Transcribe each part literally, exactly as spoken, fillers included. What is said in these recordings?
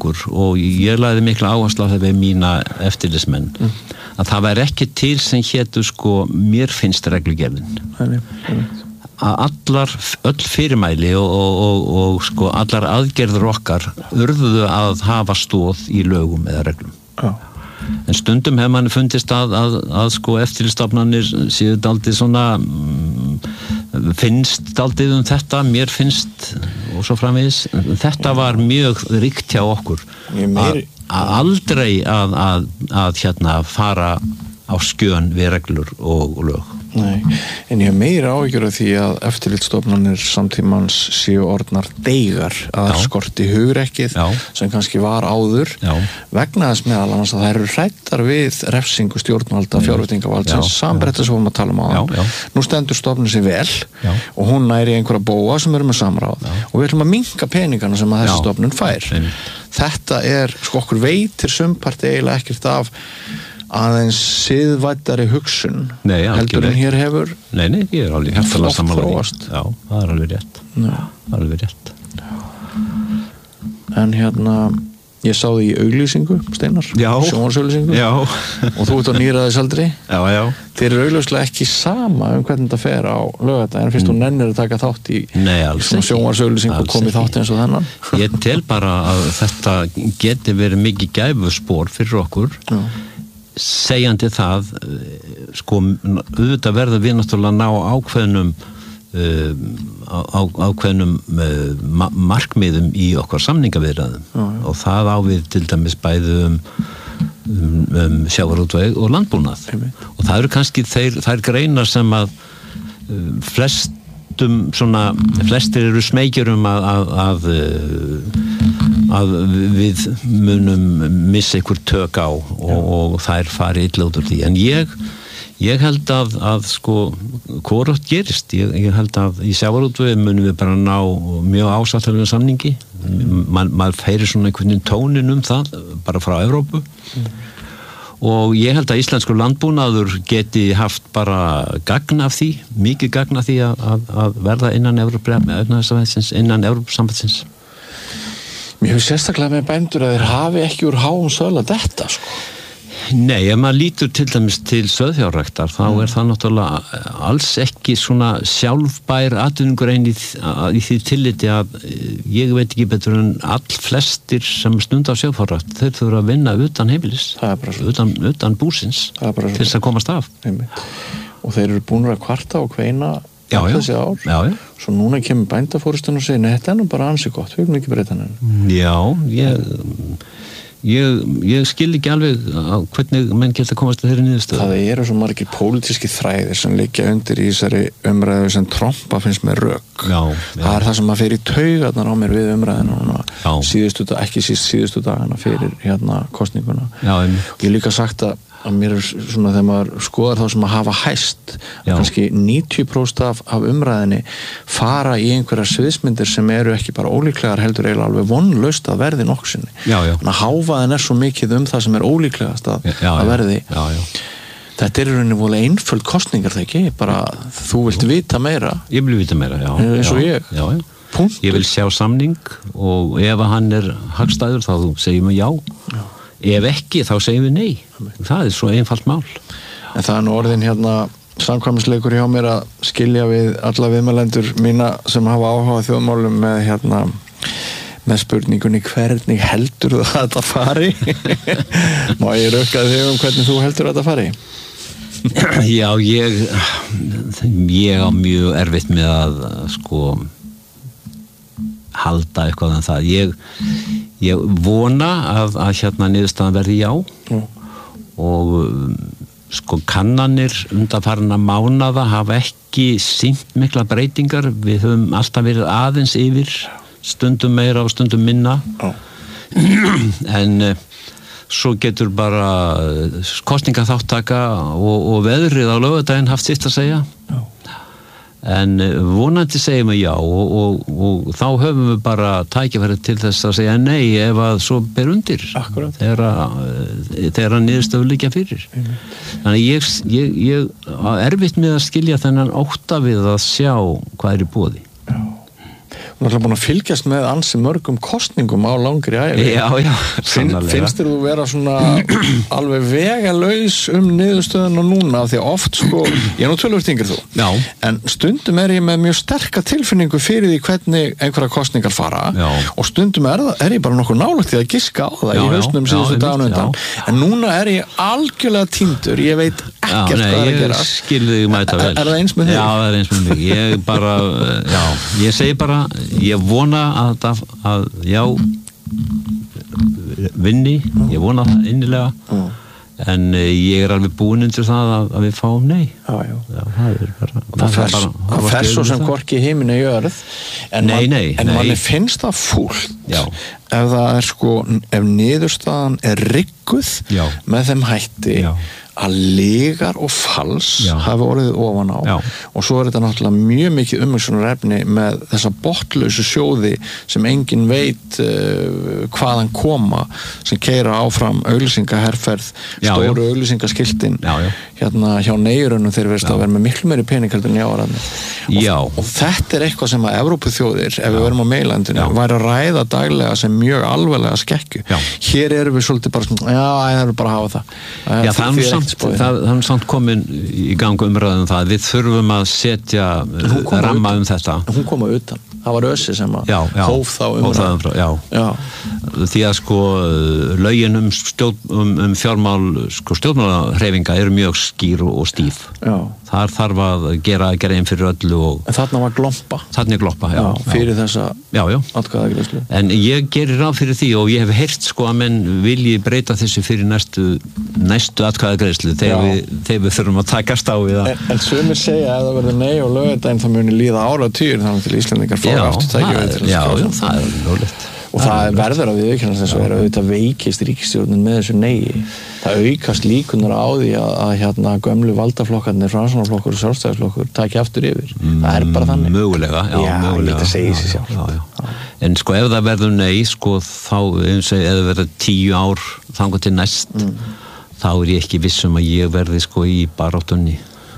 okkur og ég lagði mikla áherslu á það við mína eftirlitsmenn mm. að það væri ekki til sem hétu sko mér finnst reglugerðin Nei, nei. að allar, öll fyrirmæli og, og, og, og sko allar aðgerður okkar urðuðu að hafa stóð í lögum eða reglum Já En stundum hefur manni fundist að, að, að sko eftirlitsstofnanir séu daldið svona mm, finnst daldið um þetta, mér finnst og svo framvegis, þetta var mjög ríkt hjá okkur að, að aldrei að, að, að hérna fara á skjön við reglur og, og lög Nei, en ég hef meira áhyggjur af því að eftirlitsstofnanir samtímans séu orðnar deigar að það skorti hugrekkið Já. sem kannski var áður Já. vegna þess meðal annars að það eru hrættar við refsingu stjórnvalda, fjárveitingavaldsins sambreytta sem við að tala um á það. Nú stendur stofnun sér vel Já. og hún næri einhverja bóa sem eru með samráð Já. og við ætlum að minnka peningana sem að þessi Já. stofnun fær. Nei. Þetta er, sko okkur veitir sumpart eiginlega ekkert af aðeins siðvættari hugsun nei, heldur en hér hefur Nei, nei, ég er alveg hættilega sammála því. þróast. Já, það er alveg rétt Já. Það er alveg rétt En hérna ég sá því í auglýsingu, Steinar sjónvarpsauglýsingu Já. og þú ert á níræðisaldri Já, já Þeir eru augljóslega ekki sama um hvernig þetta fer á laugardaginn en fyrst þú nennir að taka þátt í Nei, alls ekki sjónvarpsauglýsingu og komið þátt eins og þennan Ég tel bara að þetta geti verið mikið gæfuspor fyrir okkur Já. segjandi það sko auðvitað verður við náttúrulega ná ákveðnum uh, á, ákveðnum uh, ma markmiðum í okkar samningaviðræðum já, já. og það á við til dæmis bæði um, um, um sjávarútveg og landbúnað Einmitt. og það eru kannski þeir, þær greinar sem að uh, flestum svona, flestir eru smeykjur um að að, að að við munum missa einhver tök á og, og þær fari illa út úr því en ég, ég held að, að sko hvorugt gerist ég, ég held að í sjávarútvegi munum við bara ná mjög ásættanlega samningi Man, maður færir svona einhvern veginn tónin um það bara frá Evrópu mm. og ég held að íslenskur landbúnaður geti haft bara gagn af því mikið gagn af því að, að, að verða innan Evrópu innan Evrópusambandsins Mér hefur sérstaklega með bændur að þeir hafi ekki úr háum söl að detta sko. Nei, ef maður lítur til dæmis til sauðfjárræktar þá mm. er það náttúrulega alls ekki svona sjálfbær atvinnugrein í, í því tilliti að ég veit ekki betur en all flestir sem stunda á sauðfjárrækt þeir þurfa að vinna utan heimilis utan, utan búsins til þess að komast af Einmitt. Og þeir eru búin að kvarta og kveina Já, já. þessi ár já, já. Svo núna kemur bændafórustun og segir nei, þetta er nú bara ansi gott, við erum ekki breyta henni Já, ég, ég ég skil ekki alveg hvernig menn geta komast að þeirri niðurstöðu Það eru svo margir pólitíski þræðir sem liggja undir í þessari umræðu sem Trompa finnst með rök já, það er það sem að fer í taugarnar á mér við umræðina síðustu, ekki síst síðustu dagana fyrir hérna kosninguna já, Ég hef líka sagt að að mér er svona þegar maður skoðar þá sem að hafa hæst kannski níutíu prósent af, af umræðinni fara í einhverjar sviðsmyndir sem eru ekki bara ólíklegar heldur eiginlega alveg vonlaust að verði nokksinni þannig að hávaðin er svo mikið um það sem er ólíklegast að, já, að verði já, já. Þetta er í rauninni voru einföld kostningar það ekki bara þú vilt vita meira Ég vil vita meira, já eins og já, ég já, já. Ég vil sjá samning og ef hann er hagstæður þá segjum við já, já. Ef ekki, þá segjum við nei. Það er svo einfalt mál. En það er nú orðin hérna samkvæmisleikur hjá mér að skilja við alla viðmælendur mína sem hafa áhuga á þjóðmálum með hérna með spurningunni hvernig heldur þú að þetta fari? Má ég rökka þig um hvernig þú heldur að þetta fari? Já, ég ég á mjög erfitt með að sko halda eitthvað en það. Ég Ég vona að, að hérna niðurstaðan verði já mm. og sko kannanir undanfarinna mánaða hafa ekki sýnt mikla breytingar við höfum alltaf verið aðeins yfir stundum meira og stundum minna mm. en svo getur bara kosningaþáttaka og, og veðrið á laugardaginn haft sitt að segja mm. en vonandi segjum við já og, og, og þá höfum við bara tækifæri til þess að segja nei ef að svo ber undir Akkurat. þegar þegar niðurstöður liggja fyrir mm. þannig ég, ég, ég á erfitt með að skilja þennan ótta við að sjá hvað er í boði Já. náttúrulega búin að fylgjast með ansi mörgum kostningum á langri ævi. Já, já, Finn, finnst þér þú vera svona alveg vegalaus um niðurstöðuna núna af því að oft sko, ég er nú tölvöld yngri þú, já. En stundum er ég með mjög sterka tilfinningu fyrir því hvernig einhverja kostningar fara já. Og stundum er, það, er ég bara nokkuð nálægt því að giska á það já, í hausnum síðustu daginn undan, en núna er ég algjörlega týndur, ég veit ekkert já, nei, hvað er að gera. Ég skilði þig mæta vel. Er, er það eins með þig? Já, það er eins með mig. Ég bara, já, ég segi bara, ég vona að, að já, vinni, ég vona það innilega, mm. en ég er alveg búinn undir það að, að við fáum nei. Já, já. Já, það er bara... Það fer, það fer svo sem hvorki himinn er jörð, en, nei, nei, man, en nei. manni finnst það fúlt já. Ef það er sko, ef niðurstaðan er rigguð já. Með þeim hætti já. Að lygar og fals já. Hafi orðið ofan á já. Og svo er þetta náttúrulega mjög mikið umhugsunarefni með þessa botnlausu sjóði sem enginn veit uh, hvaðan koma sem keyra áfram auglýsingaherferð stóru auglýsingaskiltin hérna hjá neyjurunum þeir verðist að vera með miklu meiri pening heldur en í áraðni og, og þetta er eitthvað sem að Evrópuþjóðir ef við verum á meilandinu væri að ræða daglega sem mjög alvarlega skekkju hér erum við svolítið bara svona, já, það er bara að hafa það Já, það er samt, það, það er samt komin í gang umræðum það, við þurfum að setja ramma um þetta. Hún kom að utan, það var Össi sem að já, já, hóf þá umræðum. Já, já. Því að sko lögin um, stjórn, um, um fjármál, sko stjórnmálahreyfinga eru mjög skýr og stíf. Já. Þar þarf að gera, gera einn fyrir öllu og... En þarna var glompa. Þarna er glompa, já. já fyrir já. Þessa atkvæðagreiðslu. En ég gerir ráð fyrir því og ég hef heyrt sko að menn vilji breyta þessu fyrir næstu, næstu atkvæðagreiðslu þegar við, þegar við þurfum að takast á við það. En, en sumir segja að það verður nei og laugardaginn þá muni líða áratugir þannig til Íslendingar fóra aftur tækja við til já, já, það er lólegt. Og það, það verður að við aukast þess að vera auðvitað veikist ríkisstjórnin með þessu nei. Það aukast líkunar á því að, að hérna gömlu valdaflokkarnir, Framsóknarflokkur og Sjálfstæðisflokkur taki aftur yfir. Mm, það er bara þannig. Mögulega, já, já mögulega. Já, segir sig sjálf. Já, já. Já. En sko ef það verður nei, sko þá, eins og ef það verður tíu ár þangað til næst, mm. þá er ég ekki viss um að ég verði sko í baráttunni.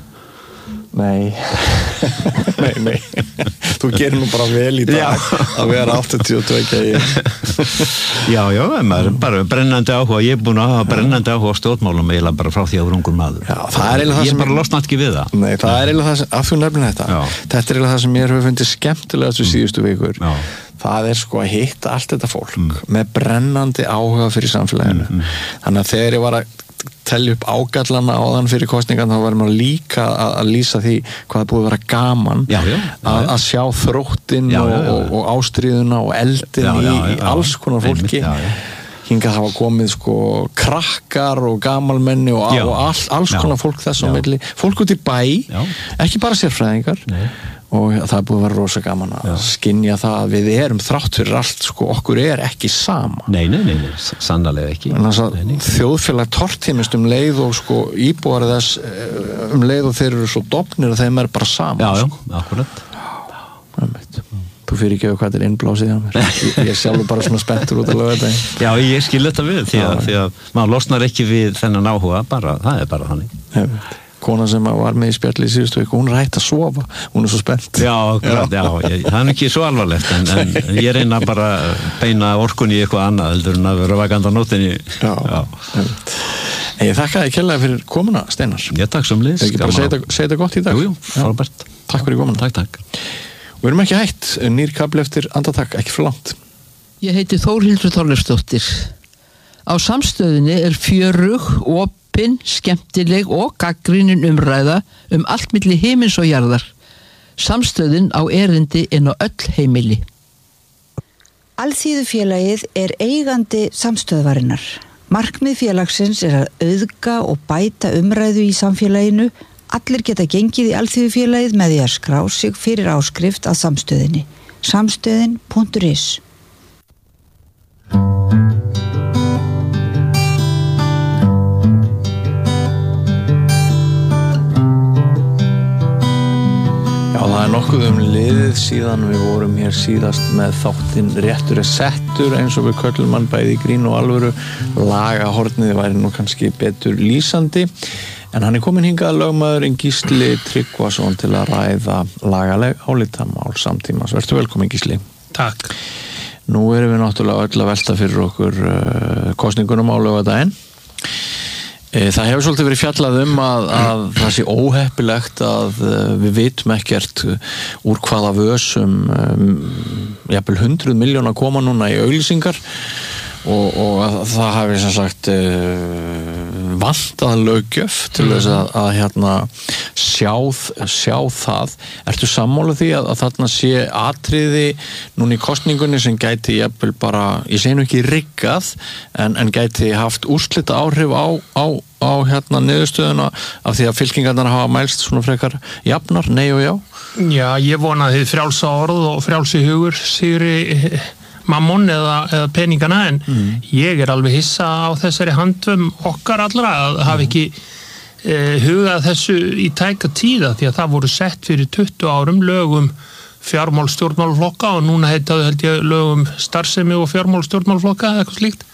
Nei, nei, nei, þú gerir nú bara vel í dag já. Að vera áttatíu og tvö í Já, já, maður er bara brennandi áhuga, ég er búin að hafa brennandi áhuga á stjórnmálum eiginlega bara frá því að vera ungur maður já, það er eiginlega það Ég sem bara losna ekki við það Nei, það er eiginlega það sem, að þú nefnir þetta já. Þetta er eiginlega það sem ég hefur fundið skemmtilegast við síðustu vikur já. Það er sko að hitta allt þetta fólk mm. með brennandi áhuga fyrir samfélaginu mm. Þannig að þegar ég var að telja upp ágallana áðan fyrir kosningan þá varum við líka að, að lýsa því hvað það búið að vera gaman já, já, já, að, að sjá þróttinn og, og, og ástríðuna og eldin í, í alls konar fólki hingað hafa komið sko krakkar og gamalmenni og, og all, alls konar fólk þess á milli fólk út í bæ, já. Ekki bara sérfræðingar Nei. Og það er búið að vera rosa gaman að já. Skynja það að við erum þrátt fyrir allt sko, okkur er ekki sama Nei, nei, nei, nei. Sannarlega ekki nei, nei. Þjóðfélag tortímist um leið og sko íbúar þess um leið og þeir eru svo dofnir að þeim er bara sama Já, já, sko. akkurat Já, þú fyrir ekki að hvað þetta er innblásið hjá mér ég, ég sjálfur bara svona spenntur út að löga þetta Já, ég skil þetta við því að, því að maður losnar ekki við þennan áhuga bara, það er bara þannig Nei, kona sem var með í spjalli í síðustu viku, hún er hætt að sofa hún er svo spennt Já, akkurat, já, já ég, það er ekki svo alvarlegt en, en ég reyna bara beina orkunni í eitthvað annað heldur en að vera vakandi á nóttinni Já, já. En ég þakka þér kærlega fyrir komuna, Steinar Ég takk sem liðs Ekki bara segja þetta gott í dag Jú, jú, frábært Takk fyrir komuna Takk, takk Við erum ekki hætt, nýr kabli eftir andartak, ekki fyrir langt Ég heiti Þórhildur Þorleifsdóttir Á Samstöðinni er fjörug, opin, skemmtileg og gagnrýnin umræða um allt milli himins og jarðar. Samstöðin á erindi inn á öll heimili. Alþýðufélagið er eigandi samstöðvarinnar. Markmið félagsins er að auðga og bæta umræðu í samfélaginu. Allir geta gengið í Alþýðufélagið með því að skrá sig fyrir áskrift að samstöðinni. samstöðin punktur is Það er nokkuð um liðið síðan við vorum hér síðast með þáttinn Réttur er settur eins og við köllum hann bæði í grín og alvöru lagahornið væri nú kannski betur lýsandi en hann er komin hingað lögmaðurinn Gísli Tryggvason til að ræða lagaleg álitamál samtímas. Vertu velkomin Gísli. Takk. Nú erum við náttúrulega öll að velta fyrir okkur uh, kosningunum á laugardaginn. Það hefur svolítið verið fjallað um að, að það sé óheppilegt að við vitum ekkert úr hvaða vösum um, jafnvel hundruð miljóna koma núna í auglýsingar og, og að það hafi sem sagt uh, vantað löggjöf til þess að, að hérna sjá, sjá það. Ertu sammála því að, að þarna sé atriði núna í kosningunni sem gæti jafnvel bara, ég segi nú ekki riggað, en, en gæti haft úrslita áhrif á, á, á hérna niðurstöðuna af því að fylkingarnar hafa mælst svona frekar jafnar, nei og já? Já, ég vona að þið frjálsa orð og frjálsi hugur sigri mammon eða, eða peningana, en mm. ég er alveg hissa á þessari handvum okkar allra að hafa ekki eh, hugað þessu í tæka tíða, því að það voru sett fyrir tuttugu árum lögum fjármál stjórnmálaflokka og núna heitaðu held ég lögum starfsemi og fjármál stjórnmálaflokka eða eitthvað slíkt.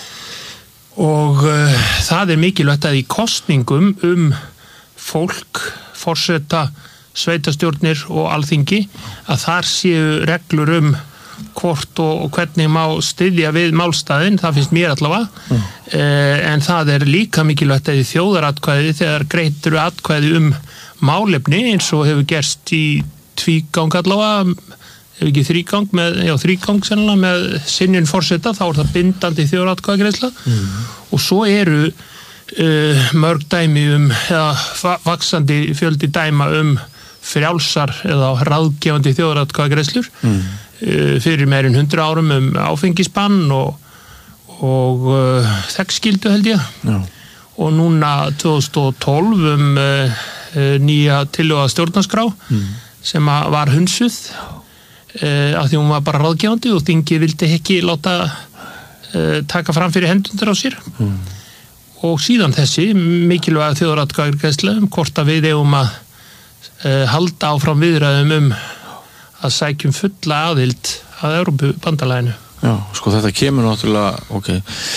Og uh, það er mikilvægt að í kosningum um fólk, forseta, sveitastjórnir og alþingi, að þar séu reglur um hvort og, og hvernig má styðja við málstæðin, það finnst mér allavega, mm. uh, en það er líka mikilvægt að í þjóðaratkvæði, þegar greitt eru atkvæði um málefni, eins og hefur gerst í tvígang allavega, ef ekki þrígang, með, já þrígang sennilega með synjun forseta, þá er það bindandi þjóðaratkvæðagreiðsla mm. og svo eru uh, mörg dæmi um, eða vaxandi fjöldi dæma um frjálsar eða ráðgefandi þjóðaratkvæðagreiðslur mm. uh, fyrir meirinn hundrað árum um áfengisbann og, og uh, þekkskyldu held ég Já. Og núna tvö þúsund og tólf um uh, nýja tillögu að stjórnarskrá mm. sem var hunsuð Uh, af því hún var bara ráðgefandi og þingið vildi ekki láta uh, taka fram fyrir hendundur á sér mm. og síðan þessi mikilvæga þjóðaratkvæðagreiðsla um hvort að við eigum að uh, halda áfram viðræðum um að sækjum fulla aðild að Evrópubandalaginu. Já, sko þetta kemur náttúrulega, ok,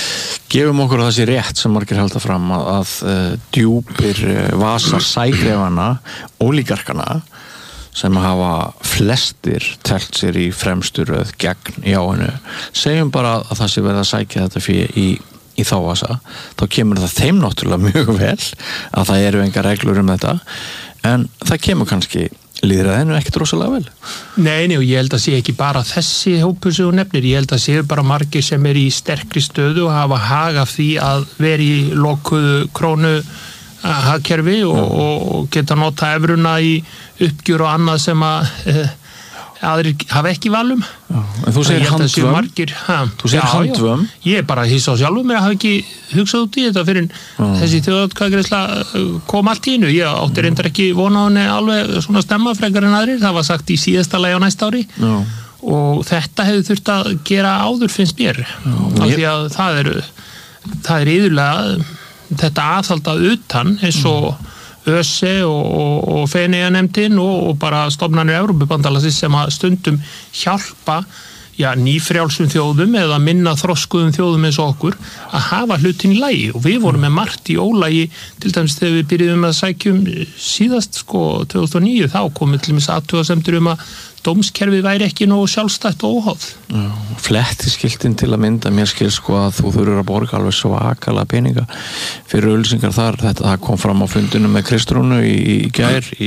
gefum okkur að það sé rétt sem margir halda fram að, að uh, djúpir uh, vasar sægrefana, ólígarkana sem hafa flestir telt sér í fremstu röð gegn jáinu, segjum bara að það sé verið að sækja þetta fyrir í, í þá vasa, þá kemur það þeim náttúrulega mjög vel að það eru engar reglur um þetta, en það kemur kannski lýðræðinu ekkert rosalega vel. Nei, nei, og ég held að sé ekki bara þessi hópur sem þú nefnir, ég held að sé bara margir sem er í sterkri stöðu og hafa hag af því að vera í lokuðu krónu hagkerfi og, og, og geta nota evruna í uppgjör og annað sem að eh, aðrir hafa ekki valum. Já, en þú segir handvömm. Margir, ha, þú segir handvömm. Ég er bara að hissa á sjálfum mér að hafa ekki hugsað út í þetta fyrir mm. þessi þjóðaratkvæðagreiðsla kom allt í einu. Ég átti reyndar ekki vona á henni alveg svona stemma frekar en aðrir. Það var sagt í síðasta lagi á næsta ári. Já. Og þetta hefði þurft að gera áður finnst mér. Já, af ég... því að það er, það er yðurlega þetta aðhaldað utan eins og ÖSE og, og, og Feneyjanefndin og, og bara stofnanir Evrópubandalagsins sem að stundum hjálpa já, nýfrjálsum þjóðum eða minna þroskuðum þjóðum eins og okkur að hafa hlutin í lagi og við vorum með margt í ólagi til dæmis þegar við byrjuðum að sækjum síðast sko tvö þúsund og níu þá komið til dæmis athugasemdir um að dómskerfið væri ekki nógu sjálfstætt og óháð. Já, flettiskiltin til að mynda mér skil sko að þú þurfur að borga alveg svakalega peninga fyrir auglýsingar þar, þetta það kom fram á fundinu með Kristrúnu í, í gær í,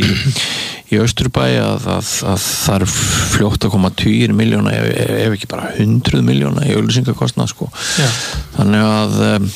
í Austurbæ að, að, að það er fljótt að koma tugir miljóna ef, ef ekki bara hundruð miljóna í auglýsingarkostnað sko. Já. Þannig að um,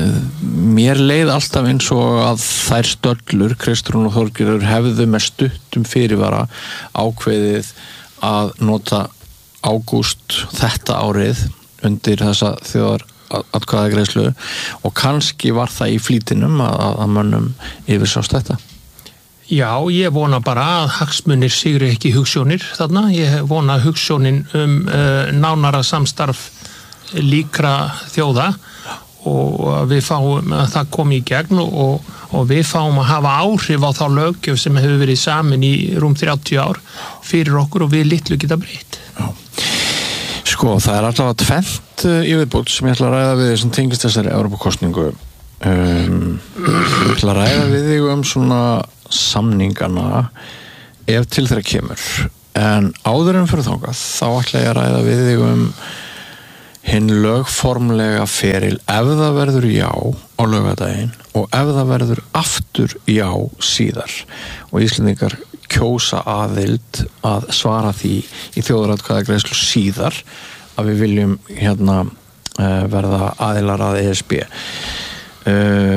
mér leið alltaf eins og að þær stöllur Kristrún og Þorgerður hefðu með stuttum fyrirvara ákveðið að nota ágúst þetta árið undir þessa þjóðar atkvæðagreiðslu og kannski var það í flýtinum að, að mönnum yfirsást þetta. Já, ég vona bara að hagsmunir sigri ekki hugsjónir þarna. Ég vona hugsjónin um uh, nánara samstarf líkra þjóða og við fáum að það komi í gegn og, og við fáum að hafa áhrif á þá löggjöf sem hefur verið samin í rúm þrjátíu ár fyrir okkur og við litlu geta breytt. Já. Sko, það er allavega tvennt í viðbót sem ég ætla að ræða við sem tengist þessari Evrópukosningu. Um, ég ætla að ræða við þig um svona samningana ef til þeirra kemur en áður en fyrir þangað þá ætla ég að ræða við þig um hinn lögformlega feril ef það verður já á laugardaginn og ef það verður aftur já síðar og Íslendingar kjósa aðild að svara því í þjóðaratkvæðagreiðslu síðar að við viljum hérna uh, verða aðilar að E S B. Uh,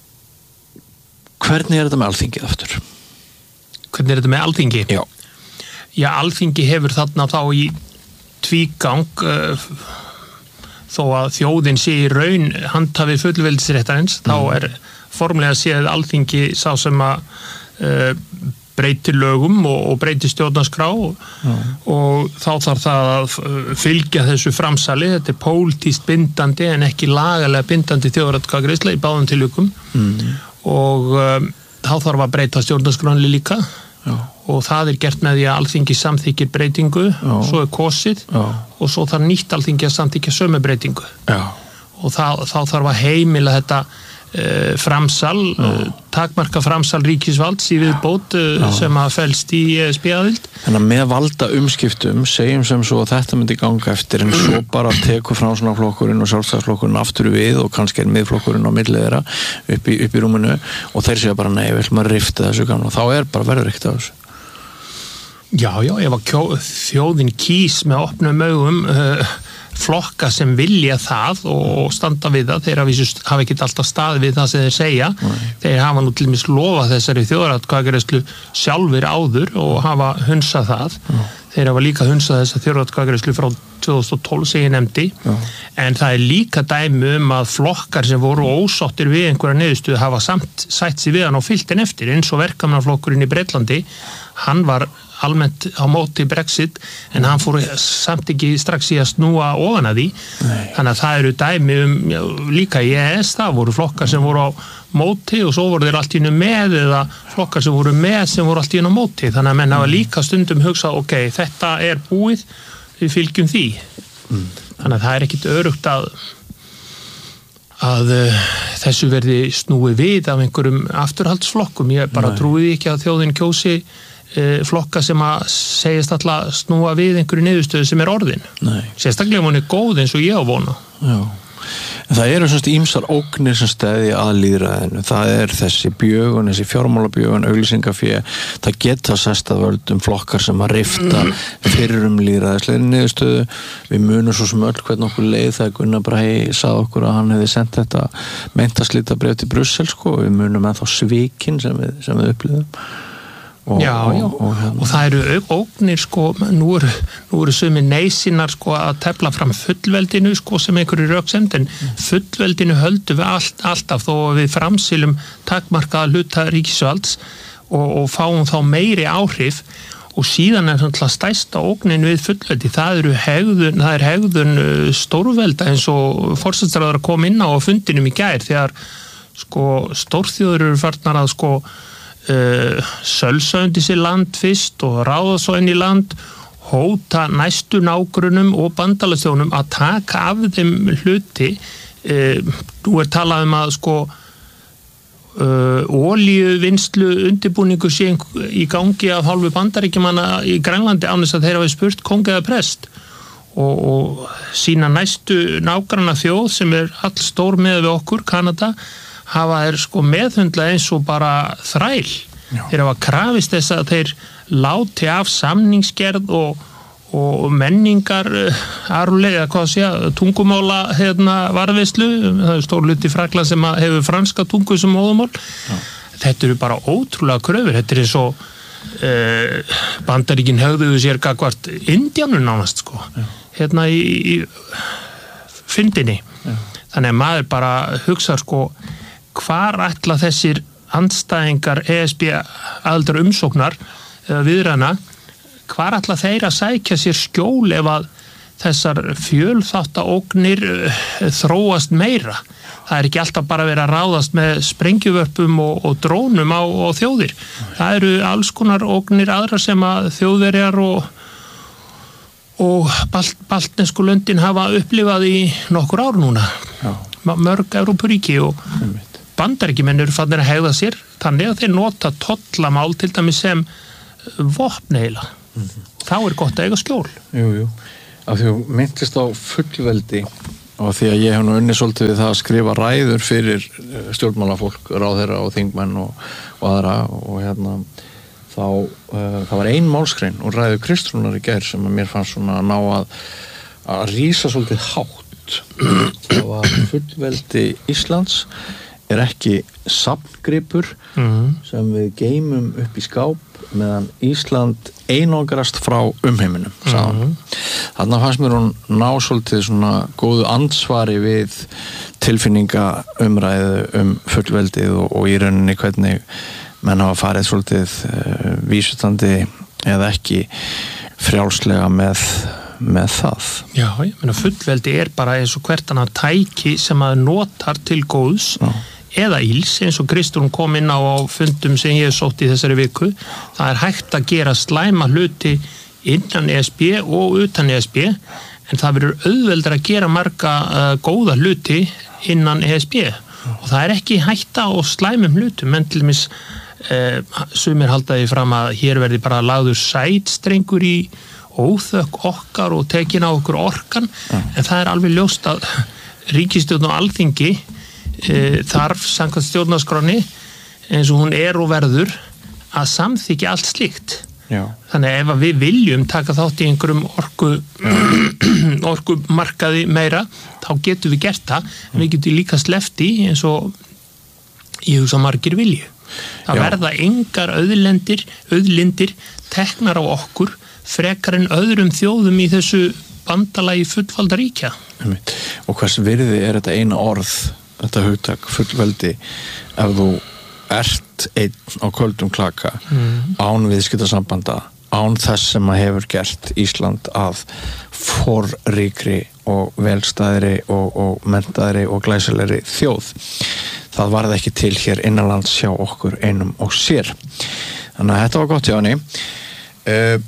hvernig er þetta með Alþingið aftur? Hvernig er þetta með Alþingi? Já. Já, Alþingi hefur þarna þá í tvígang uh, þó að þjóðin sé í raun handhafi fullveldisréttarins, mm. þá er formlega séð Alþingi sá sem að uh, breyti lögum og, og breyti stjórnarskrá mm. og þá þarf það að fylgja þessu framsali, þetta er pólitískt bindandi en ekki lagalega bindandi þjóðaratkvæðagreiðsla í báðum tilvikum mm. og um, þá þarf að breyta stjórnarskránni líka. Já. Og það er gert með því að Alþingi samþykkir breytingu, Já. Svo er kosið Já. Og svo þarf nýtt Alþingi að samþykkja sömu breytingu. Já. Og það, þá þarf að heimila þetta uh, framsal, uh, takmarka framsal ríkisvalds í viðbót uh, sem að felst í E S B-aðild. Þannig að með valda umskiptum segjum sem svo að þetta myndi ganga eftir en svo bara tekur Framsóknarflokkurinn og Sjálfstæðisflokkurinn aftur við og kannski er miðflokkurinn á milli þeirra upp í, upp í rúminu og þeir segja bara nei, við ætlum að rifta þessu gamla. Þá er bara verður ekkert af þessu. Já, já, ef að kjó, þjóðin kýs með opnum augum uh, flokka sem vilja það og standa við það, þeir hafa ekki alltaf stað við það sem þeir segja. Nei. Þeir hafa nú til dæmis lofað þessari þjóðaratkvæðagreiðslu sjálfur áður og hafa hunsað það. Nei. Þeir hafa líka hunsað þessa þjóðaratkvæðagreiðslu frá tvö þúsund og tólf sem ég nefndi. Já. En það er líka dæmi um að flokkar sem voru ósáttir við einhverja niðurstöðu hafa samt sætt sig við hann og fylgt henn eftir, eins og verkamannaflokkurinn í Bretlandi, hann var almennt á móti Brexit en hann fór samt ekki strax í að snúa ofan að því. Nei. Þannig að það eru dæmi um já, líka í E S, það voru flokkar sem voru á móti og svo voru þeir allt í einu með eða flokkar sem voru með sem voru allt í einu á móti, þannig að menn hafa líka stundum hugsað, ok, þetta er búið, við fylgjum því. Mm. Þannig að það er ekkit örugt að að uh, þessu verði snúið við af einhverjum afturhaldsflokkum. Ég bara Nei. Trúi ekki að þjóðin kjósi uh, flokka sem að segjast alltaf snúa við einhverju niðurstöðu sem er orðin. Nei. Sérstaklega hún er góð eins og ég á vona. Já. En það eru svona ýmsar ógnir sem steðja að lýðræðinu. Það er þessi bjögun, þessi fjármálabjögun, auglýsingafé. Það geta sest að völdum flokkar sem að rifta fyrir um lýðræðislega niðurstöðu. Við munum svo sem öll hvern okkur leið þegar Gunnar Bragi sagði okkur að hann hefði sendt þetta meintaslítabréf til Brussel, sko. Við munum ennþá svikin sem við, sem við upplýðum. Og, já, já, og, og, og, og það eru ógnir sko, nú eru, nú eru sumi neysinar sko að tefla fram fullveldinu sko sem einhverju röksemd, en fullveldinu höldum við allt, alltaf þó að við framsilum takmarkaða hluta ríkisvalds og, og fáum þá meiri áhrif og síðan er svona stærsta ógnin við fullveldi, það eru hegðun, það er hegðun stórvelda eins og forsætisráðherra kom inn á fundinum í gær þegar sko stórþjóðir eru farnar að sko Uh, sölsaundi sér land fyrst og ráða svo inn í land, hóta næstu nágrunum og bandalagsþjónum að taka af þeim hluti. Uh, nú er talað um að sko uh, olíuvinnslu undirbúningur sé í gangi af hálfu Bandaríkjamanna í Grænlandi án þess að þeir hafi spurt kóng eða prest og, og sína næstu nágrana þjóð sem er all stór með við okkur, Kanada, hafa þeir sko meðhundla eins og bara þræl. Já. Þeir hafa krafist þess að þeir láti af samningsgerð og, og menningar arflega, hvað sé að tungumála hérna varðveislu, það er stór hluti Frakla sem hefur franska tungu sem móðumál. Já. Þetta eru bara ótrúlega kröfur, þetta er eins og eh, Bandaríkin höfðuðu sér gagvart Indíánu nánast sko, Já. Hérna í, í fyndinni. Já. Þannig að maður bara hugsa sko hvar ætla þessir andstæðingar E S B aðildar umsóknar eða viðræðna, hvar ætla þeir að sækja sér skjól ef að þessar fjölþáttaógnir þróast meira. Það er ekki alltaf bara verið að ráðast með sprengjuvörpum og, og drónum á, á þjóðir. Það eru alls konar ógnir aðra sem að þjóðverjar og og balt, baltnesku löndin hafa upplifað í nokkur ár núna. Já. Mörg Evrópuríki og Bandaríkjumenn eru fannir að hegða sér þannig að þeir nota tollamál til dæmis sem vopn eiginlega. mm-hmm. þá er gott að eiga skjól. Jú, jú, af því að myndist á fullveldi og því að ég hef nú unni svolítið við það að skrifa ræður fyrir stjórnmálafólk, ráðherra og þingmenn og, og aðra og hérna þá, uh, það var ein málsgrein og ræðu Kristrúnar í gær sem að mér fannst svona að ná að, að rísa svolítið hátt. Það var fullveldi Íslands er ekki safngripur mm-hmm. sem við geymum upp í skáp meðan Ísland einangrast frá umheiminum, sagði hann. Mm-hmm. Þarna fannst mér hún ná svolítið svona góðu ansvari við tilfinningaumræðu um fullveldið og, og í rauninni hvernig menn hafa farið svolítið uh, vísutandi eða ekki frjálslega með, með það. Já, ég meina fullveldi er bara eins og hvert annað tæki sem að notar til góðs Já. Eða íls, eins og Kristrún kom inn á, á fundum sem ég hef sótt í þessari viku. Það er hægt að gera slæma hluti innan E S B og utan E S B en það verður auðveldur að gera marga uh, góða hluti innan E S B og það er ekki hætta á slæmum hlutum, en til dæmis uh, sumir haldaði fram að hér verði bara lagður sætstrengur í óþökk okkar og tekin á okkur orkan ja. En það er alveg ljóst að ríkisstjórn og alþingi uh, þarf samkvæmt stjórnarskránni eins og hún er og verður að samþykja allt slíkt. Já. Þannig að ef við viljum taka þátt í einhverjum orku orkumarkaði meira þá getum við gert það en við getum líka sleppt í eins og ég hugsa margir vilju það Já. Verða engar auðlindir auðlindir teknar á okkur frekar en öðrum þjóðum í þessu bandalagi fullvalda ríkja. Og hvers virði er þetta eina orð þetta hugtak fullveldi ef þú ert einn á köldum klaka mm. án viðskiptasambanda án þess sem að hefur gert Ísland að forríkri og velstæðri og, og menntaðri og glæsilegri þjóð. Það varð ekki til hér innanlands hjá okkur einum og sér. Þannig að þetta var gott hjá henni. Uh,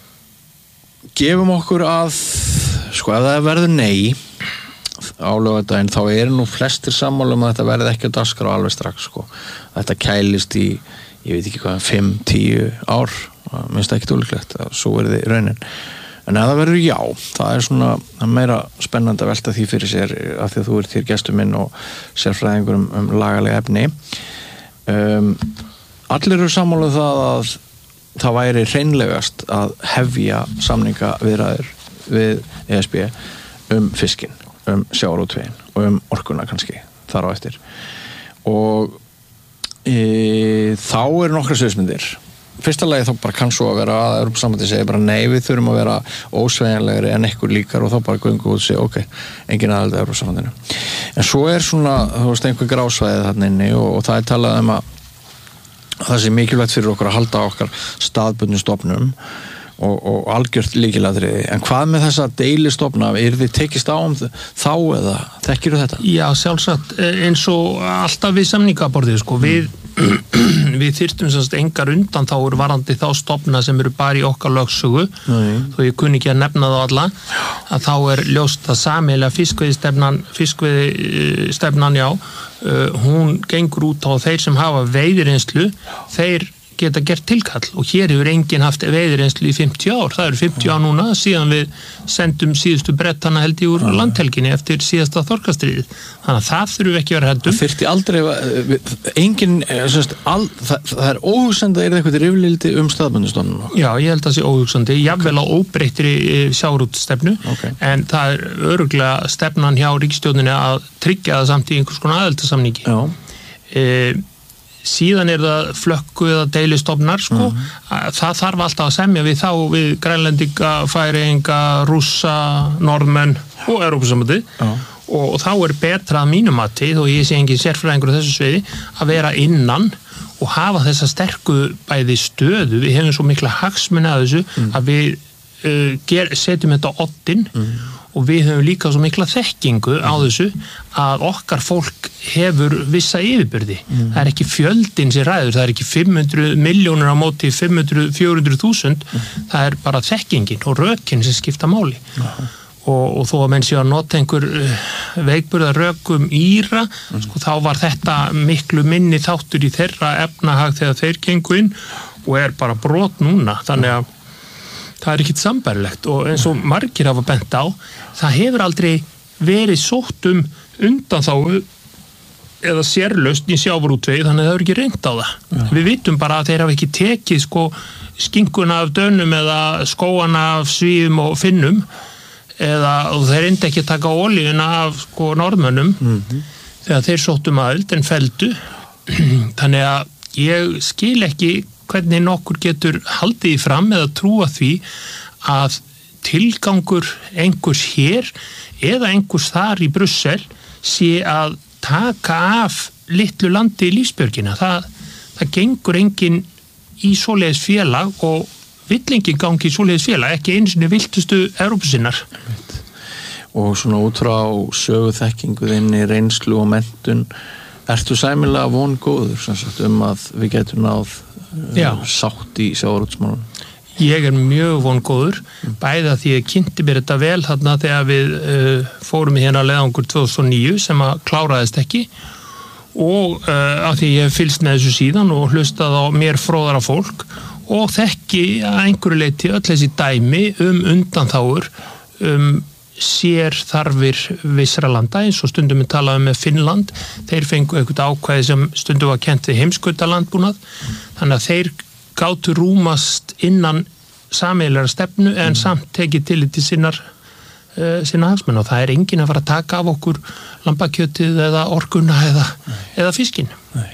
gefum okkur að sko ef það verður nei á laugardaginn þá eru nú flestir sammála um að þetta verði ekki að dagskrá alveg strax sko. Þetta kælist í ég veit ekki hvað, fimm til tíu ár minnst ekki ólíklegt að svo er þið raunin en ef það verður já, það er svona meira spennandi að velta því fyrir sér af því að þú ert hér gestur minn og sérfræðingur um, um lagalega efni um, allir eru sammála um það að það væri hreinlegast að hefja samningaviðræður við E S B um fiskinn um sjávarútveginn og um orkuna kannski þar á eftir og e, þá eru nokkra sviðsmyndir fyrsta lagi þá bara kann svo að vera að Evrópusambandið segir bara nei við þurfum að vera ósveigjanlegri en ekkur líkar og þá bara göngu út og segja ok, engin aðaldi að Evrópusambandinu en svo er svona, þú veist, einhver grásvæði þarna inni og, og það er talað um að það sé mikilvægt fyrir okkur að halda okkar staðbundnum stofnum og, og algjört líkilatriði en hvað með þessa deilistofna er þið tekist á um þá eða þekkirðu þetta? Já, sjálfsagt eins og alltaf við samningaborðið sko, við við þyrftum semst engar undan þá eru varandi þá stofna sem eru bara í okkar lögsögu þó ég kunni ekki að nefna þá alla að þá er ljóst að sameiginlega fiskveiðistefnan fiskveiðistefnan já uh, hún gengur út á þeir sem hafa veiðireynslu þeir geta gert tilkall og hér hefur enginn haft veiðireynslu í fimmtíu ár, það eru fimmtíu ár núna síðan við sendum síðustu brettana held í úr landhelginni eftir síðasta þorkastriðið, þannig að það þurfum ekki að vera heldum. Það þyrfti aldrei enginn, sérst, all, það, það er óhugsandi að er eitthvað rifrildi um staðbundustofnuna? Já, ég held að það sé óhugsandi, jafnvel á óbreyttri sjávarútstefnu, okay. En það er örugglega stefnan hjá ríkisstjórninni að tryggja það samt í einhvers konar aðeldasamningi. Já. E, síðan er það flökku eða deilistofnar sko, mm-hmm. það þarf alltaf að semja við þá við grænlendinga, færeyinga, rússa, norðmenn og Evrópusambandið uh. og, og þá er betra að mínum mati þó ég sé engin sérfræðingur á þessu sviði að vera innan og hafa þessa sterku bæði stöðu, við hefum svo mikla hagsmuni að þessu mm. að við uh, ger, setjum þetta á oddinn mm. og við höfum líka svo mikla þekkingu á þessu að okkar fólk hefur vissa yfirbyrði. Mm. Það er ekki fjöldin sem ræður, það er ekki fimm hundruð miljónur á móti fimm hundruð til fjögur hundruð þúsund, mm. það er bara þekkingin og rökin sem skipta máli. Mm. Og, og þó að menn sé að nota einhver veikburða rökum íra, mm. sko, þá var þetta miklu minni þáttur í þeirra efnahag þegar þeir gengu inn og er bara brot núna. Þannig að það er ekkit sambærilegt og eins og margir hafa bent á, það hefur aldrei verið sótt um undan þá eða sérlaust í sjávarútvegi, þannig að það er ekki reynt á það. Já. Við vitum bara að þeir hafa ekki tekið sko skinkuna af Dönum eða skóana af Svíum og Finnum eða og þeir reyndi ekki að taka olíuna af sko Norðmönnum mm-hmm. þegar þeir sóttum aðild en feldu. Þannig að ég skil ekki hvernig nokkur getur haldið í fram eða trúa því að tilgangur einhvers hér eða einhvers þar í Brussel sé að taka af litlu landi í lífsbjörgina. Það, það gengur enginn í svoleiðis félag og vill enginn gangi í svoleiðis félag, ekki einu sinni viltustu Evrópusinnar. Og svona út frá söguþekkingu þinni, reynslu og menntun, ertu sæmilega vongóður sem sagt, um að við getum náð uh, sátt í sjávarútvegsmálum? Ég er mjög vongóður, mm. bæði að því ég kynnti mér þetta vel þarna þegar við uh, fórum í hérna leiðangur tvö þúsund og níu sem að kláraðist ekki og uh, að því ég hef fylgst með þessu síðan og hlustað á mér fróðara fólk og þekki að einhverju leyti öll þessi dæmi um undanþágur um sér þarfir vissra landa eins og stundum við talaðum með Finnland, þeir fengu eitthvað ákvæði sem stundum var kennt við heimskautalandbúnað, þannig að þeir gátu rúmast innan sameiginlega stefnu en mm. samt tekið til til sinnar uh, sinna hagsmenn og það er enginn að fara að taka af okkur lambakjötið eða orkuna eða, eða fiskin. Nei.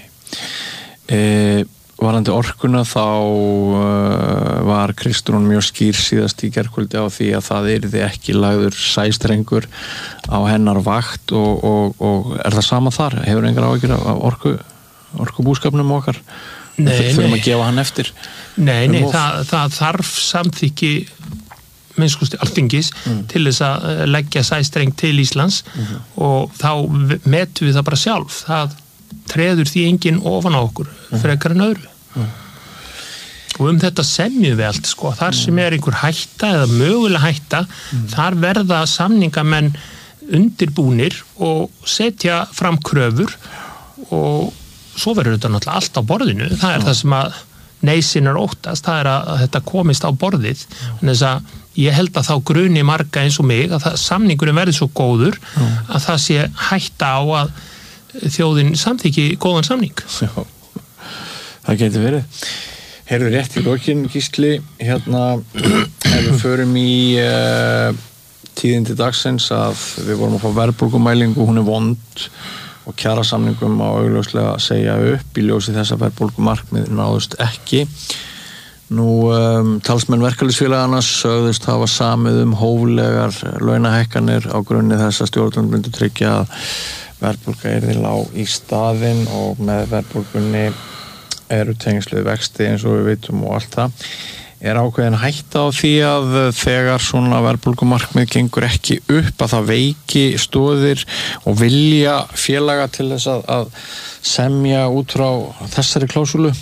Eh, varandi orkuna þá uh, var Kristrún mjög skýr síðast í gærkvöldi á því að það yrði ekki lagður sæstrengur á hennar vakt og, og, og er það sama þar? Hefur engar áhyggjur af orku, orkubúskapnum okkar? Nei, þurfum nei. að gefa hann eftir? Nei, nei, það, það þarf samþykki minnskosti Alþingis mm. til þess að leggja sæstreng til Íslands mm. og þá metum við það bara sjálf. Það treður því enginn ofan á okkur mm. frekar en öðru. Mm. Og um þetta semjum við allt, sko. Þar sem er einhver hætta eða mögulega hætta, mm. þar verða samningamenn undirbúnir og setja fram kröfur og svo verður þetta náttúrulega allt á borðinu. Það er mm. það sem að neysin er óttast, það er að þetta komist á borðið. Mm. En þess að ég held að þá gruni marga eins og mig að það, samningurinn verði svo góður mm. að það sé hætta á að þjóðin samþykki góðan samning. Já, það getur verið. Heyrðu rétt í lokin, Gísli, hérna ef við förum í uh, tíðindi dagsins að við vorum að fá verðbólgumælingu, hún er vond og kjarasamningum á augljóslega að segja upp í ljósi þess að verðbólgumarkmið náðust ekki. Nú um, talsmenn verkalýðsfélagana sögðust hafa samið um hóflegar launahækkanir á grunni þess að stjórnvöld myndu tryggja að verðbólga yrði lág í staðinn og með verðbólgunni eru tengsluð vexti eins og við vitum og allt það. Er ákveðin hætta á því að þegar svona verðbólgumarkmið gengur ekki upp að það veiki stoðir og vilja félaga til þess að, að semja út frá þessari klásúlu?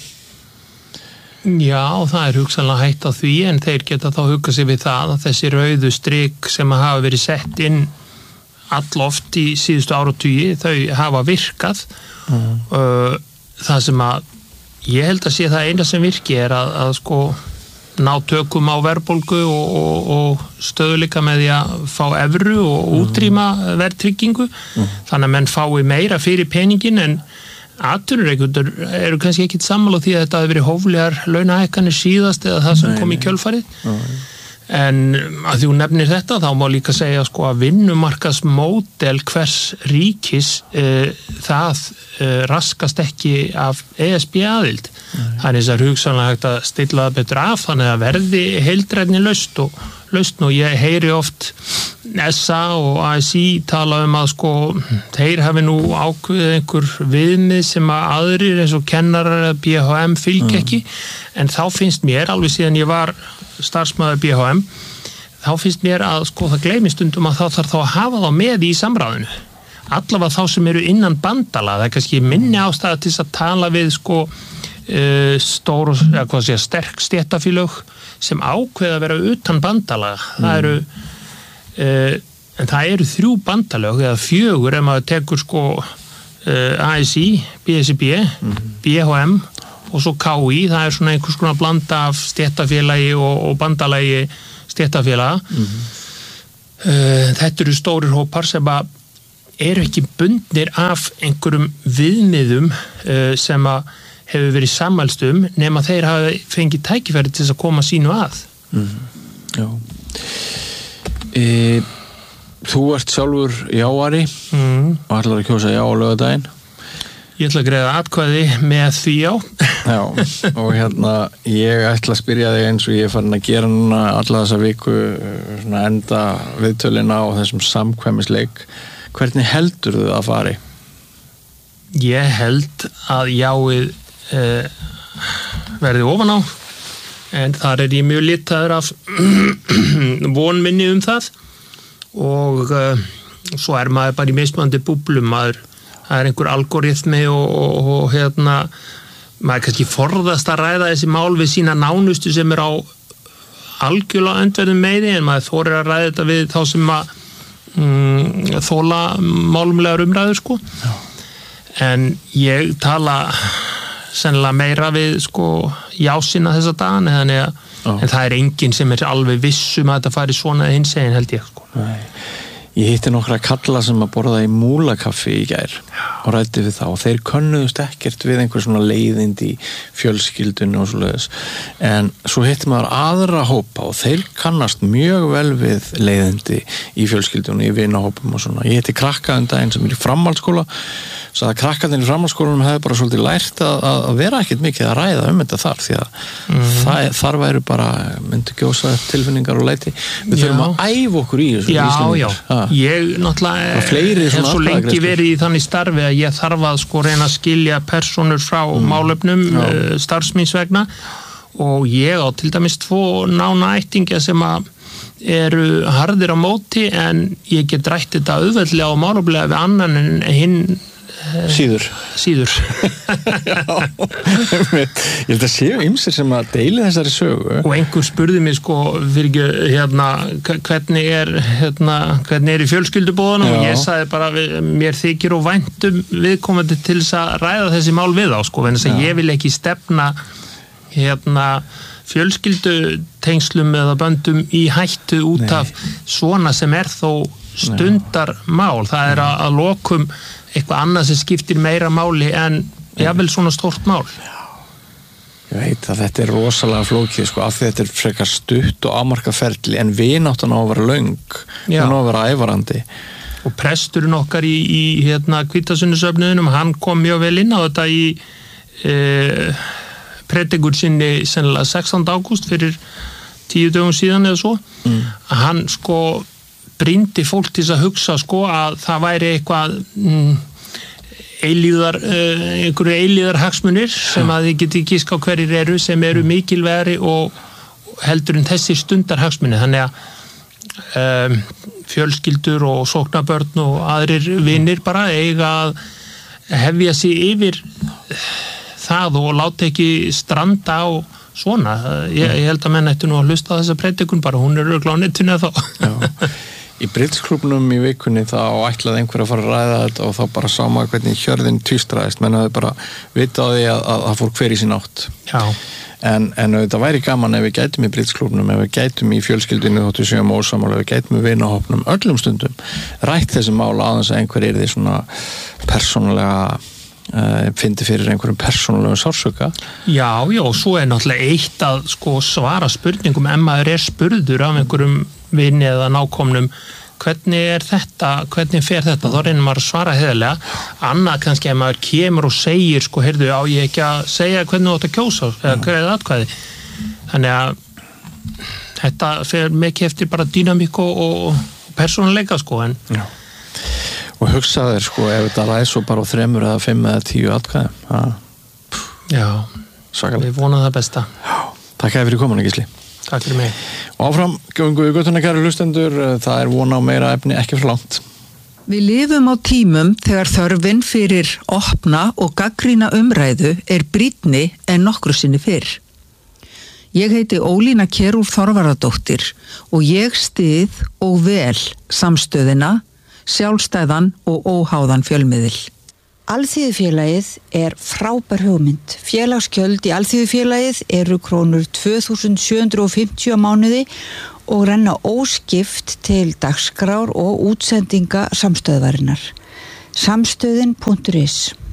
Já, það er hugsanlega hætta á því en þeir geta þá hugað sér við það að þessi rauðu strik sem hafa verið sett inn alloft í síðustu áratugi, þau hafa virkað. Mm. Það sem að ég held að sé það eina sem virki er að, að sko ná tökum á verðbólgu og, og, og stöðuleika með því að fá evru og útrýma verðtryggingu. Mm. Þannig að menn fái meira fyrir peningin en atvinnurekendur eru kannski ekkit sammála því að þetta hafi verið hóflegar launahækkanir síðast eða það sem nei, kom í kjölfarið. Nei. En að því hún nefnir þetta þá má líka segja sko að vinnumarkaðsmódel hvers ríkis uh, það uh, raskast ekki af E S B aðild. Það er eins og hugsanlega hægt að stilla það betur af þannig að verði heildrænni laust og lausn og ég heyri oft S A og A S I tala um að sko þeir hafi nú ákveðið einhver viðmið sem að aðrir eins og kennarar eða B H M fylgja ekki mm. en þá finnst mér alveg síðan ég var starfsmaður B H M þá finnst mér að sko það gleymi stundum að þá þarf þá að hafa þá með í samráðinu allavega þá sem eru innan bandala það er kannski minni ástæða til þess að tala við sko uh, stór eða hvað sé sterk stéttafélög sem ákveða að vera utan bandala mm. það eru uh, en það eru þrjú bandalög eða fjögur ef maður tekur sko uh, A S I, B S I B mm. B H M og svo K I, það er svona einhvers konar blanda af stéttarfélagi og, og bandalagi stéttarfélaga. Mm-hmm. Uh, þetta eru stórir hópar sem að eru ekki bundnir af einhverjum viðmiðum uh, sem að hefur verið sammælst um nema þeir hafa fengið tækifæri til þess að koma sínu að. Mm-hmm. Já. E, þú ert sjálfur jáari mm. og ætlar að kjósa já á laugardaginn. Ég ætla að greiða atkvæði með því já. Já, og hérna ég ætla að spyrja þig eins og ég er farin að gera núna alla þessa viku svona enda viðtölina á þessum samkvæmisleik. Hvernig heldur þú að fari? Ég held að jáið eh, verði ofan á, en þar er ég mjög litaður af vonminni um það og uh, svo er maður bara í mismunandi búblum, maður það er einhver algoritmi og, og, og hérna maður kannski forðast að ræða þessi mál við sína nánustu sem er á algjörlega öndverðum meiri, en maður þorir að ræða þetta við þá sem að mm, þóla málumlegar umræður sko. Já. En ég tala sennilega meira við sko jásina þessa dagana, þannig að oh. en það er enginn sem er alveg vissum að þetta fari svona hins eginn held ég sko. Nei. Ég hitti nokkra kalla sem að borða í múlakaffi í gær og ræddi við það og þeir könnuðust ekkert við einhver svona leiðindi í fjölskyldunni og svoleiðis, en svo hitti maður aðra hópa og þeir kannast mjög vel við leiðindi í fjölskyldunni, í vinahópum og svona. Ég hitti krakka um daginn sem er í framhaldsskóla, svo að krakkarnir í framhaldsskólanum hefði bara svolítið lært að, að vera ekkert mikið að ræða um þetta þar, því að mm. það, þar væru bara myndi gjósa tilfinningar og leiti. Við þurfum að æfa okkur í þessu. Já, já. Ha. Ég náttúrulega hef svo lengi verið í þannig starfi að ég þarf að sko reyna að skilja personur frá mm. málefnum uh, starfsmíns vegna, og ég á til dæmis tvo nána ættingja sem að eru harðir á móti, en ég get rætt þetta auðveldlega og máleflega við annan en hinn síður síður ég held að séu ýmsir sem að deili þessari sögu, og einhver spurði mig sko fyrir ekki hérna hvernig er hérna hvernig er í fjölskyldubóðanum, og ég sagði bara við, mér þykir og væntum viðkomandi til þess að ræða þessi mál við á sko, en þess að ég vil ekki stefna hérna fjölskyldutengslum eða böndum í hættu út Nei. Af svona sem er þó stundarmál. Það er að, að lokum eitthvað annað sem skiptir meira máli en jafnvel svona stórt mál. Ég veit að þetta er rosalega flókið sko, af því þetta er frekar stutt og afmarkað ferli, en vináttan á að vera löng, hún á að vera ævarandi. Og presturinn okkar í, í hérna Hvítasunnursöfnuðinum, hann kom mjög vel inn á þetta í e, predikur sinni sennilega sextánda ágúst fyrir tíu dögum síðan eða svo, mm. að hann sko brýndi fólk til að hugsa sko að það væri eitthvað mm, eilíðar, uh, einhverju eilíðar hagsmunir sem að þið geti giska á hverjir eru sem eru mikilvægari og heldur en þessi stundar hagsmunir, þannig að um, fjölskyldur og sóknabörn og aðrir vinir bara eiga að hefja sig yfir það og láta ekki stranda á svona. Ég, ég held að menn ættu nú að hlusta á þessa predikun bara, hún er örugglega á netinu þá. Já. Í Bridge-klúbnum í vikunni þá ætlaði einhver að fara að ræða þetta og þá bara sá maður hvernig hjörðin tvístraðist, menn að þau bara vita á því að það fór hver í sín átt. Já. En, en þetta væri gaman ef við gætum í Bridge-klúbnum, ef við gætum í fjölskyldinu þóttu séum ósamála, ef við gætum í vinahópnum öllum stundum, rætt þessi mála aðeins að einhver er því svona persónulega Uh, fyndi fyrir einhverjum persónulegum sársauka. Já, já, og svo er náttúrulega eitt að sko svara spurningum ef maður er spurður af einhverjum vini eða nákomnum hvernig er þetta, hvernig fer þetta, þá reynir maður að svara heiðarlega. Annað kannski ef maður kemur og segir sko, heyrðu, á ég ekki að segja hvernig þú átt að kjósa eða greiða atkvæði. Þannig að þetta fer mikið eftir bara dýnamík og, og persónuleika sko, en já. Og hugsaðir sko, ef þetta ræði svo bara á þremur eða fimm eða tíu atkvæðum. Ja. Já, Sakalega. Við vonum það besta. Já, takk fyrir komuna, Gísli. Takk fyrir mig. Og áfram, göngu í göttuna kæru hlustendur, það er von á meira efni ekki fyrir langt. Við lifum á tímum þegar þörfin fyrir opna og gagnrýna umræðu er brýnni en nokkru sinni fyrr. Ég heiti Ólína Kjerúl Þorvarðardóttir og ég styð og vel samstöðina, sjálfstæðan og óháðan fjölmiðil. Alþýðufélagið er frábær hugmynd. Félagsgjöld í Alþýðufélagið eru krónur tvö þúsund sjö hundruð fimmtíu á mánuði og renna óskipt til dagskrár og útsendinga samstöðvarinnar. samstöðin punktur is